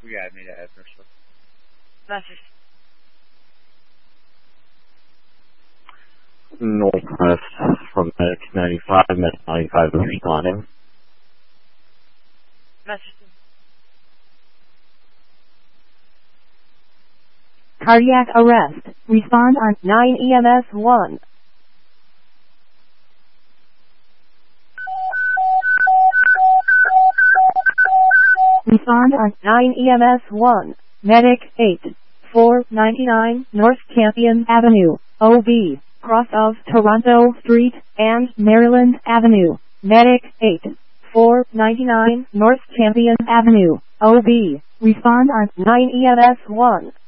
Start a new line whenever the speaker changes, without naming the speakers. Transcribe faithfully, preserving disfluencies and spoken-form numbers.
Yeah, I made an address.
Message.
Northwest from Medic ninety-five, Medic ninety-five is responding.
Message.
Cardiac arrest. Respond on nine E M S one. Respond on nine E M S one. Medic eight four ninety-nine North Campion Avenue, O B, cross of Toronto Street and Maryland Avenue. Medic eight four ninety-nine North Campion Avenue, O B. Respond on nine E M S one.